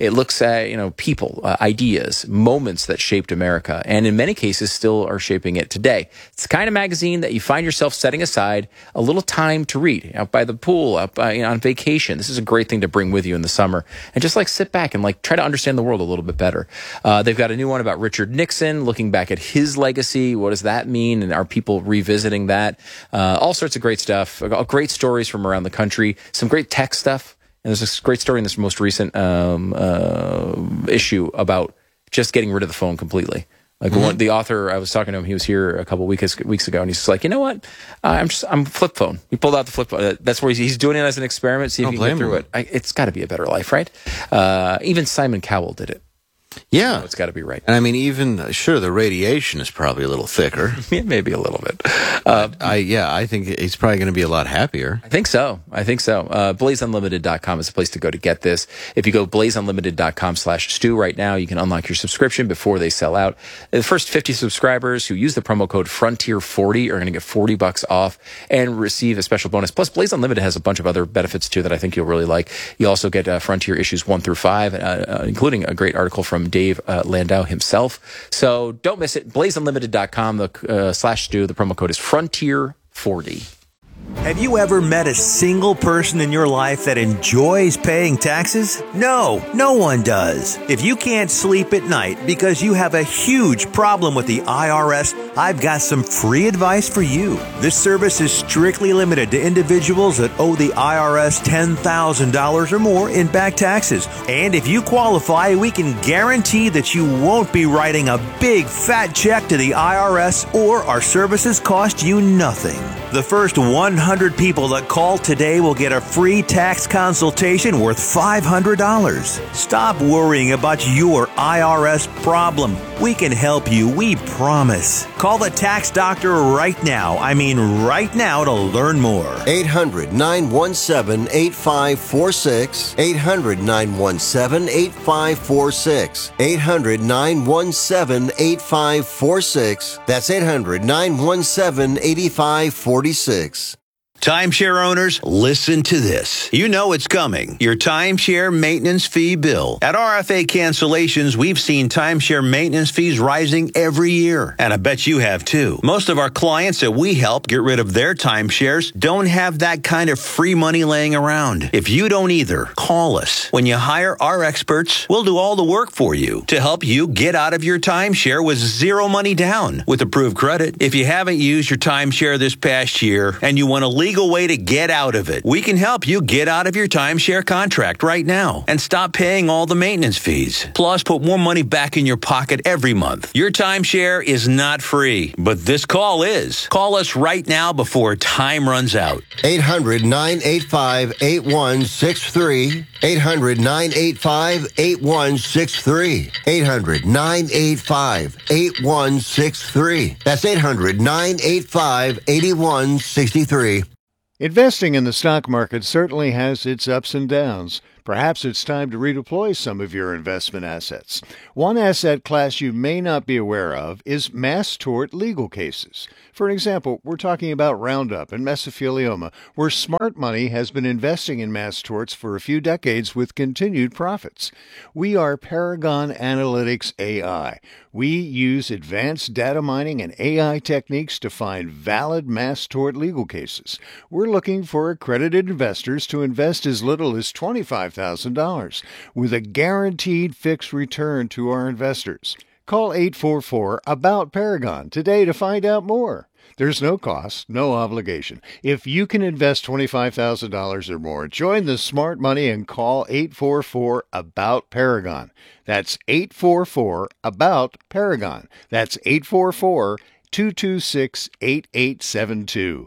[SPEAKER 1] It looks at, you know, people, uh, ideas, moments that shaped America, and in many cases still are shaping it today. It's the kind of magazine that you find yourself setting aside a little time to read out by the pool, out by, you know, on vacation. This is a great thing to bring with you in the summer and just like sit back and like try to understand the world a little bit better. Uh, they've got a new one about Richard Nixon, looking back at his legacy. What does that mean? And are people revisiting that? Uh, all sorts of great stuff. Great stories from around the country. Some great tech stuff. And there's this great story in this most recent um, uh, issue about just getting rid of the phone completely. Like mm-hmm. one, the author, I was talking to him. He was here a couple weeks weeks ago, and he's just like, you know what? Uh, I'm just I'm flip phone. He pulled out the flip phone. That's where he's, he's doing it as an experiment. See if
[SPEAKER 2] Don't
[SPEAKER 1] he can get through
[SPEAKER 2] him.
[SPEAKER 1] it. I, it's got to be a better life, right? Uh, even Simon Cowell did it.
[SPEAKER 2] Yeah.
[SPEAKER 1] So it's got to be right.
[SPEAKER 2] And I mean, even, sure, the radiation is probably a little thicker.
[SPEAKER 1] Yeah, maybe a little bit. Uh,
[SPEAKER 2] I Yeah, I think he's probably going to be a lot happier.
[SPEAKER 1] I think so. I think so. Uh, blaze unlimited dot com is the place to go to get this. If you go blaze unlimited dot com slash stew right now, you can unlock your subscription before they sell out. The first fifty subscribers who use the promo code Frontier forty are going to get forty bucks off and receive a special bonus. Plus, Blaze Unlimited has a bunch of other benefits too that I think you'll really like. You also get uh, Frontier issues one through five, uh, uh, including a great article from Dave uh, Landau himself. So don't miss it. blaze unlimited dot com, the uh, slash stew. The promo code is Frontier forty.
[SPEAKER 4] Have you ever met a single person in your life that enjoys paying taxes? No, no one does. If you can't sleep at night because you have a huge problem with the I R S, I've got some free advice for you. This service is strictly limited to individuals that owe the I R S ten thousand dollars or more in back taxes. And if you qualify, we can guarantee that you won't be writing a big fat check to the I R S, or our services cost you nothing. The first one hundred people that call today will get a free tax consultation worth five hundred dollars. Stop worrying about your I R S problem. We can help you, we promise. Call the tax doctor right now. I mean right now to learn more.
[SPEAKER 5] eight hundred, nine one seven, eight five four six. eight hundred, nine one seven, eight five four six. eight hundred, nine one seven, eight five four six. That's eight hundred, nine one seven, eight five four six.
[SPEAKER 4] Timeshare owners, listen to this. You know it's coming. Your timeshare maintenance fee bill. At R F A Cancellations, we've seen timeshare maintenance fees rising every year. And I bet you have too. Most of our clients that we help get rid of their timeshares don't have that kind of free money laying around. If you don't either, call us. When you hire our experts, we'll do all the work for you to help you get out of your timeshare with zero money down with approved credit. If you haven't used your timeshare this past year and you want to leave legal way to get out of it. We can help you get out of your timeshare contract right now and stop paying all the maintenance fees. Plus, put more money back in your pocket every month. Your timeshare is not free, but this call is. Call us right now before time runs out.
[SPEAKER 5] eight hundred, nine eight five, eight one six three. eight hundred, nine eight five, eight one six three. eight hundred, nine eight five, eight one six three. That's eight hundred, nine eight five, eight one six three.
[SPEAKER 6] Investing in the stock market certainly has its ups and downs. Perhaps it's time to redeploy some of your investment assets. One asset class you may not be aware of is mass tort legal cases. For an example, we're talking about Roundup and mesothelioma, where smart money has been investing in mass torts for a few decades with continued profits. We are Paragon Analytics A I. We use advanced data mining and A I techniques to find valid mass tort legal cases. We're looking for accredited investors to invest as little as twenty-five thousand dollars with a guaranteed fixed return to our investors. Call eight four four, ABOUT Paragon today to find out more. There's no cost, no obligation. If you can invest twenty-five thousand dollars or more, join the smart money and call eight four four, ABOUT Paragon. That's eight four four, ABOUT Paragon. That's eight four four, two two six, eight eight seven two.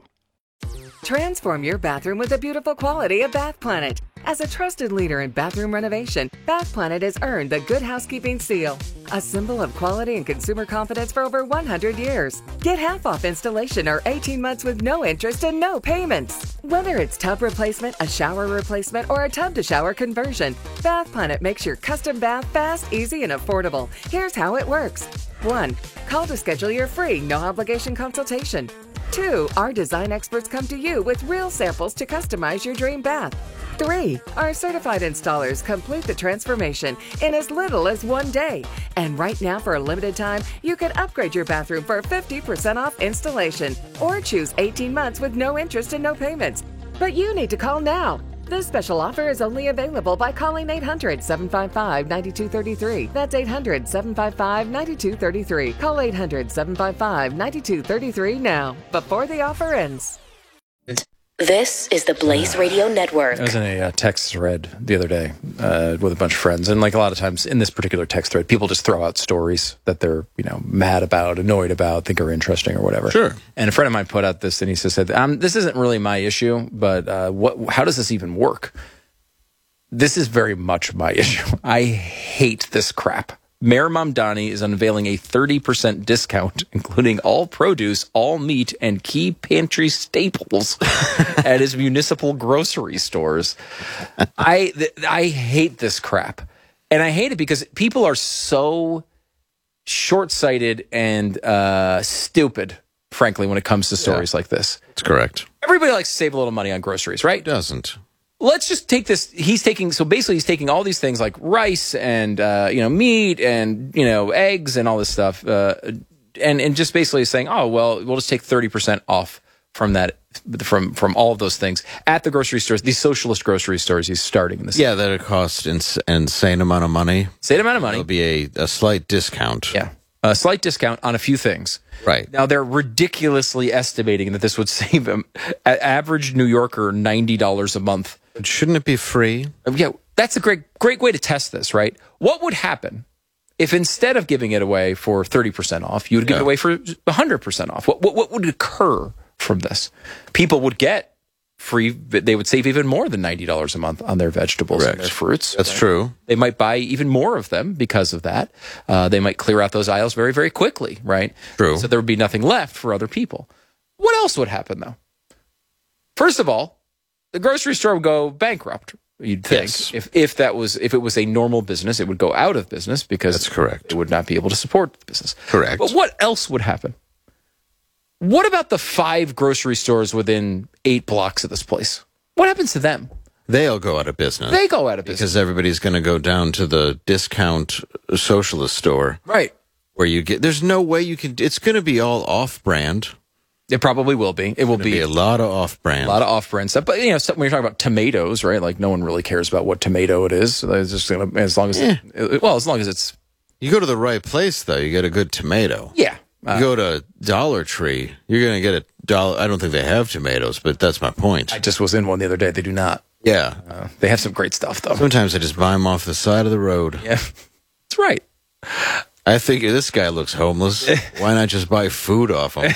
[SPEAKER 7] Transform your bathroom with the beautiful quality of Bath Planet. As a trusted leader in bathroom renovation, Bath Planet has earned the Good Housekeeping seal, a symbol of quality and consumer confidence for over one hundred years. Get half off installation or eighteen months with no interest and no payments. Whether it's tub replacement, a shower replacement, or a tub-to-shower conversion, Bath Planet makes your custom bath fast, easy, and affordable. Here's how it works. one. Call to schedule your free, no-obligation consultation. Two, our design experts come to you with real samples to customize your dream bath. Three, our certified installers complete the transformation in as little as one day. And right now, for a limited time, you can upgrade your bathroom for fifty percent off installation or choose eighteen months with no interest and no payments. But you need to call now. This special offer is only available by calling eight hundred, seven five five, nine two three three. That's eight hundred, seven five five, nine two three three. Call eight hundred, seven five five, nine two three three now, before the offer ends.
[SPEAKER 8] This is the Blaze Radio Network.
[SPEAKER 1] I was in a uh, text thread the other day uh, with a bunch of friends, and like a lot of times in this particular text thread, people just throw out stories that they're, you know, mad about, annoyed about, think are interesting or whatever.
[SPEAKER 2] Sure.
[SPEAKER 1] And a friend of mine put out this, and he said, um, "This isn't really my issue, but uh, what? How does this even work? This is very much my issue. I hate this crap." Mayor Mamdani is unveiling a thirty percent discount, including all produce, all meat, and key pantry staples at his municipal grocery stores. I th- I hate this crap. And I hate it because people are so short-sighted and uh, stupid, frankly, when it comes to stories yeah. like this.
[SPEAKER 2] That's correct.
[SPEAKER 1] Everybody likes to save a little money on groceries, right?
[SPEAKER 2] Who doesn't?
[SPEAKER 1] Let's just take this. He's taking, so basically he's taking all these things like rice and, uh, you know, meat and, you know, eggs and all this stuff. Uh, and, and just basically saying, oh, well, we'll just take thirty percent off from that, from, from all of those things at the grocery stores, these socialist grocery stores he's starting in this.
[SPEAKER 2] Yeah, that it costs ins- insane amount of money.
[SPEAKER 1] Insane amount of money.
[SPEAKER 2] It'll be a, a slight discount.
[SPEAKER 1] Yeah. A slight discount on a few things.
[SPEAKER 2] Right.
[SPEAKER 1] Now, they're ridiculously estimating that this would save an average New Yorker ninety dollars a month.
[SPEAKER 2] But shouldn't it be free?
[SPEAKER 1] Yeah, that's a great great way to test this, right? What would happen if instead of giving it away for thirty percent off, you would give
[SPEAKER 2] yeah.
[SPEAKER 1] it away for one hundred percent off? What, what what would occur from this? People would get free, they would save even more than ninety dollars a month on their vegetables Correct. and their fruits.
[SPEAKER 2] That's
[SPEAKER 1] right?
[SPEAKER 2] true.
[SPEAKER 1] They might buy even more of them because of that. Uh, they might clear out those aisles very, very quickly, right?
[SPEAKER 2] True.
[SPEAKER 1] So there would be nothing left for other people. What else would happen, though? First of all, the grocery store would go bankrupt. You'd think
[SPEAKER 2] yes.
[SPEAKER 1] if if that was if it was a normal business, it would go out of business because
[SPEAKER 2] that's correct.
[SPEAKER 1] It would not be able to support the business.
[SPEAKER 2] Correct.
[SPEAKER 1] But what else would happen? What about the five grocery stores within eight blocks of this place? What happens to them?
[SPEAKER 2] They'll go out of business.
[SPEAKER 1] They go out of business
[SPEAKER 2] because everybody's going to go down to the discount socialist store,
[SPEAKER 1] right?
[SPEAKER 2] Where you get there's no way you can. It's going to be all off-brand.
[SPEAKER 1] It probably will be. It will be,
[SPEAKER 2] be a lot of off-brand.
[SPEAKER 1] A lot of off-brand stuff. But, you know, when you're talking about tomatoes, right? Like, no one really cares about what tomato it is. It's just gonna, as long as,
[SPEAKER 2] yeah.
[SPEAKER 1] it, well, as long as it's...
[SPEAKER 2] You go to the right place, though, you get a good tomato.
[SPEAKER 1] Yeah. Uh,
[SPEAKER 2] you go to Dollar Tree, you're going to get a dollar. I don't think they have tomatoes, but that's my point.
[SPEAKER 1] I just was in one the other day. They do not.
[SPEAKER 2] Yeah.
[SPEAKER 1] Uh, they have some great stuff, though.
[SPEAKER 2] Sometimes I just buy them off the side of the road.
[SPEAKER 1] Yeah. That's right.
[SPEAKER 2] I think this guy looks homeless. Why not just buy food off him?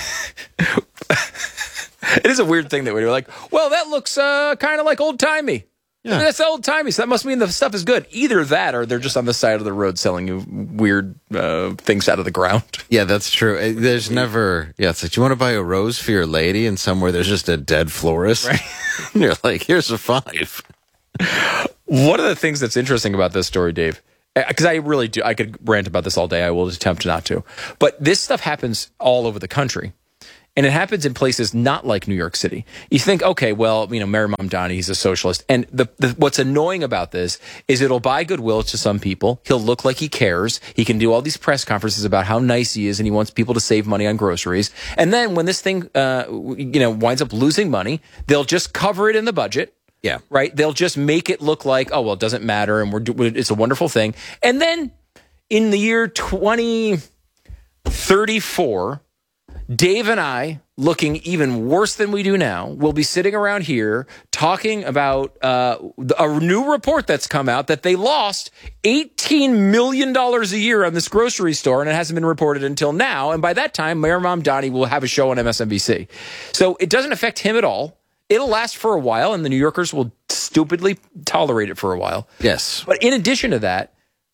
[SPEAKER 1] It is a weird thing that we're like, well, that looks uh, kind of like old-timey. Yeah. I mean, that's old-timey, so that must mean the stuff is good. Either that or they're just on the side of the road selling you weird uh, things out of the ground.
[SPEAKER 2] Yeah, that's true. There's never... Yeah, it's like, you want to buy a rose for your lady and somewhere there's just a dead florist?
[SPEAKER 1] Right.
[SPEAKER 2] You're like, here's a five.
[SPEAKER 1] One of the things that's interesting about this story, Dave, because I really do, I could rant about this all day. I will attempt not to. But this stuff happens all over the country. And it happens in places not like New York City. You think, okay, well, you know, Mayor Mamdani, he's a socialist. And the, the what's annoying about this is it'll buy goodwill to some people. He'll look like he cares. He can do all these press conferences about how nice he is and he wants people to save money on groceries. And then when this thing, uh, you know, winds up losing money, they'll just cover it in the budget.
[SPEAKER 2] Yeah.
[SPEAKER 1] Right? They'll just make it look like, oh, well, it doesn't matter and we're it's a wonderful thing. And then in the year twenty thirty-four, Dave and I, looking even worse than we do now, will be sitting around here talking about uh, a new report that's come out that they lost eighteen million dollars a year on this grocery store, and it hasn't been reported until now. And by that time, Mayor Mamdani will have a show on M S N B C. So it doesn't affect him at all. It'll last for a while, and the New Yorkers will stupidly tolerate it for a while.
[SPEAKER 2] Yes.
[SPEAKER 1] But in addition to that,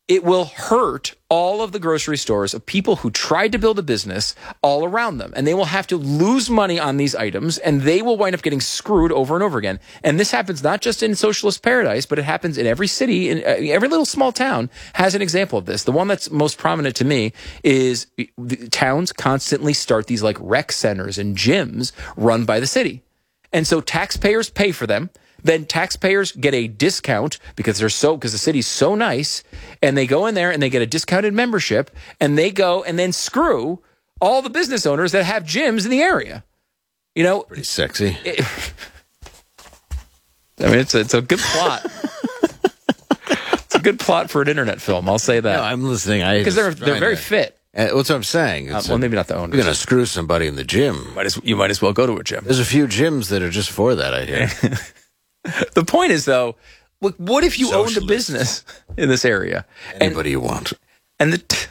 [SPEAKER 1] it will hurt all of the grocery stores of people who tried to build a business all around them. And they will have to lose money on these items, and they will wind up getting screwed over and over again. And this happens not just in socialist paradise, but it happens in every city, in uh, every little small town has an example of this. The one that's most prominent to me is the towns constantly start these like rec centers and gyms run by the city. And so taxpayers pay for them. Then taxpayers get a discount because they're so because the city's so nice, and they go in there and they get a discounted membership, and they go and then screw all the business owners that have gyms in the area. You know,
[SPEAKER 2] pretty sexy.
[SPEAKER 1] It, I mean, it's a, it's a good plot. It's a good plot for an internet film. I'll say that.
[SPEAKER 2] No, I'm listening.
[SPEAKER 1] Because they're they're very
[SPEAKER 2] to,
[SPEAKER 1] fit.
[SPEAKER 2] Uh, what's what I'm saying?
[SPEAKER 1] Uh, well, a, maybe not the owners.
[SPEAKER 2] You're going to screw somebody in the gym.
[SPEAKER 1] Might as, you might as well go to a gym.
[SPEAKER 2] There's a few gyms that are just for that, I hear.
[SPEAKER 1] The point is, though, look, what if you
[SPEAKER 2] Socialists.
[SPEAKER 1] owned a business in this area?
[SPEAKER 2] Anybody
[SPEAKER 1] and,
[SPEAKER 2] you want.
[SPEAKER 1] And the t-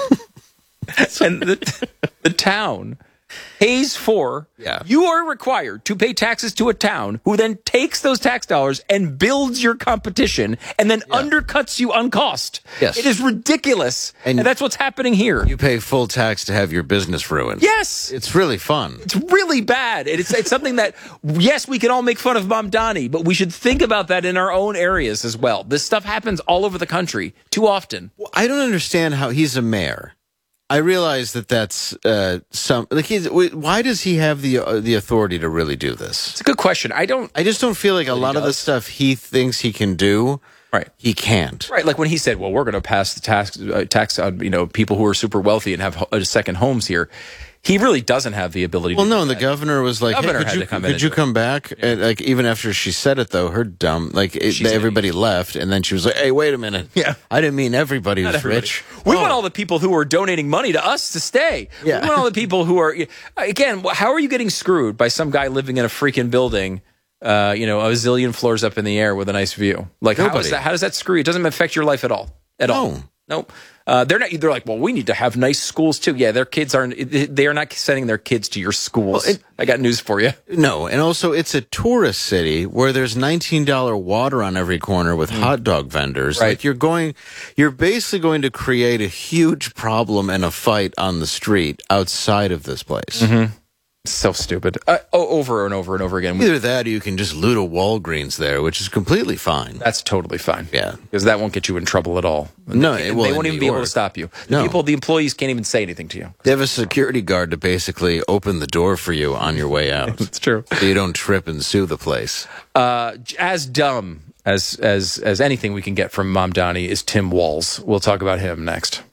[SPEAKER 1] and the, the town pays for,
[SPEAKER 2] yeah.
[SPEAKER 1] you are required to pay taxes to a town who then takes those tax dollars and builds your competition and then yeah. undercuts you on cost.
[SPEAKER 2] Yes.
[SPEAKER 1] It is ridiculous. And, and that's what's happening here.
[SPEAKER 2] You pay full tax to have your business ruined.
[SPEAKER 1] Yes.
[SPEAKER 2] It's really fun.
[SPEAKER 1] It's really bad. It's, it's something that, yes, we can all make fun of Mamdani, but we should think about that in our own areas as well. This stuff happens all over the country too often.
[SPEAKER 2] Well, I don't understand how he's a mayor. I realize that that's uh, some like he's. Why does he have the uh, the authority to really do this?
[SPEAKER 1] It's a good question. I don't.
[SPEAKER 2] I just don't feel like a lot of the stuff he thinks he can do.
[SPEAKER 1] Right,
[SPEAKER 2] he can't.
[SPEAKER 1] Right, like when he said, "Well, we're going to pass the tax uh, tax on you know people who are super wealthy and have uh, second homes here." He really doesn't have the ability.
[SPEAKER 2] Well,
[SPEAKER 1] to
[SPEAKER 2] no,
[SPEAKER 1] do
[SPEAKER 2] and the
[SPEAKER 1] that.
[SPEAKER 2] governor was like,
[SPEAKER 1] Governor
[SPEAKER 2] hey, "Could
[SPEAKER 1] had
[SPEAKER 2] you
[SPEAKER 1] to come
[SPEAKER 2] could
[SPEAKER 1] in
[SPEAKER 2] you
[SPEAKER 1] and
[SPEAKER 2] come back?"
[SPEAKER 1] Yeah.
[SPEAKER 2] And like even after she said it, though, her dumb like it, everybody left, and then she was like, "Hey, wait a minute!
[SPEAKER 1] Yeah,
[SPEAKER 2] I didn't mean everybody
[SPEAKER 1] Not
[SPEAKER 2] was
[SPEAKER 1] everybody.
[SPEAKER 2] rich.
[SPEAKER 1] We
[SPEAKER 2] oh.
[SPEAKER 1] want all the people who are donating money to us to stay.
[SPEAKER 2] Yeah.
[SPEAKER 1] We want all the people who are again. How are you getting screwed by some guy living in a freaking building?" Uh, you know, a zillion floors up in the air with a nice view. Like, how, is that, how does that screw you? It doesn't affect your life at all. At
[SPEAKER 2] no.
[SPEAKER 1] all. Nope. Uh, they're not. They're like, well, we need to have nice schools too. Yeah, their kids aren't. They are not sending their kids to your schools. Well, it, I got news for you.
[SPEAKER 2] No, and also it's a tourist city where there's nineteen dollar water on every corner with mm. hot dog vendors.
[SPEAKER 1] Right.
[SPEAKER 2] Like you're going, you're basically going to create a huge problem and a fight on the street outside of this place.
[SPEAKER 1] Mm-hmm. So stupid. Uh, oh, over and over and over again.
[SPEAKER 2] Either that or you can just loot a Walgreens there, which is completely fine.
[SPEAKER 1] That's totally fine.
[SPEAKER 2] Yeah.
[SPEAKER 1] Because that won't get you in trouble at all.
[SPEAKER 2] No,
[SPEAKER 1] they,
[SPEAKER 2] it will
[SPEAKER 1] they won't even be able to stop you. The
[SPEAKER 2] no.
[SPEAKER 1] people, the employees can't even say anything to you.
[SPEAKER 2] They have a security guard to basically open the door for you on your way out.
[SPEAKER 1] That's true.
[SPEAKER 2] So you don't trip and sue the place.
[SPEAKER 1] Uh, as dumb as, as, as anything we can get from Mamdani is Tim Walz. We'll talk about him next.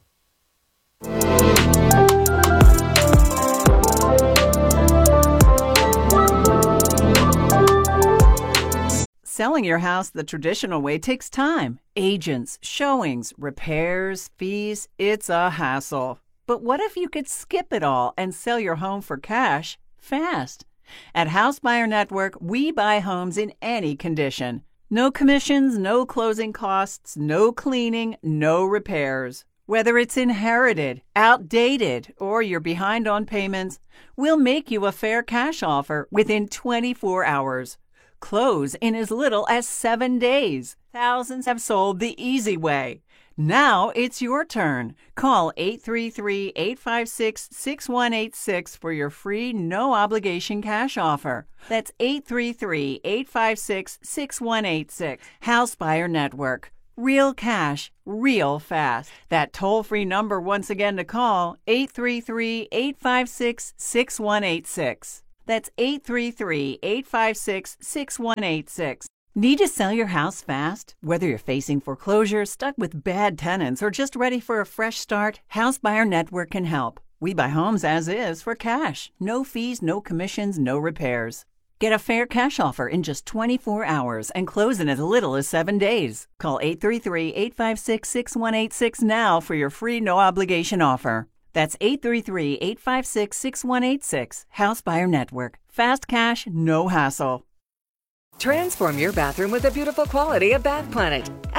[SPEAKER 9] Selling your house the traditional way takes time. Agents, showings, repairs, fees. It's a hassle. But what if you could skip it all and sell your home for cash fast? At House Buyer Network, we buy homes in any condition. No commissions, no closing costs, no cleaning, no repairs. Whether it's inherited, outdated, or you're behind on payments, we'll make you a fair cash offer within twenty-four hours. Close in as little as seven days. Thousands have sold the easy way. Now it's your turn. Call eight three three, eight five six, six one eight six for your free no-obligation cash offer. That's eight three three, eight five six, six one eight six. House Buyer Network. Real cash, real fast. That toll-free number once again to call, eight three three, eight five six, six one eight six. That's eight three three, eight five six, six one eight six. Need to sell your house fast? Whether you're facing foreclosure, stuck with bad tenants, or just ready for a fresh start, House Buyer Network can help. We buy homes as is for cash. No fees, no commissions, no repairs. Get a fair cash offer in just twenty-four hours and close in as little as seven days. Call eight three three, eight five six, six one eight six now for your free no-obligation offer. That's eight three three, eight five six, six one eight six. House Buyer Network. Fast cash, no hassle.
[SPEAKER 7] Transform your bathroom with the beautiful quality of Bath Planet.